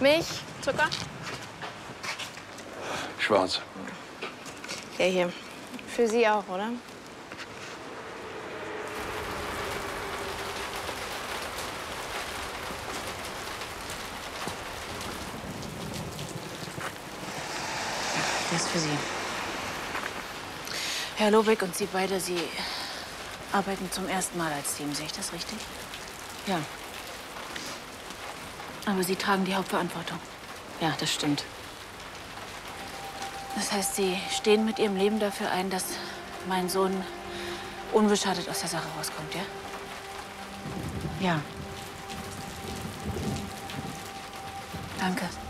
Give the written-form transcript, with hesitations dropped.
Milch, Zucker? Schwarz. Der hier. Für Sie auch, oder? Das ist für Sie. Herr Lobeck und Sie beide, Sie arbeiten zum ersten Mal als Team. Sehe ich das richtig? Ja. Aber Sie tragen die Hauptverantwortung. Ja, das stimmt. Das heißt, Sie stehen mit Ihrem Leben dafür ein, dass mein Sohn unbeschadet aus der Sache rauskommt, ja? Ja. Danke.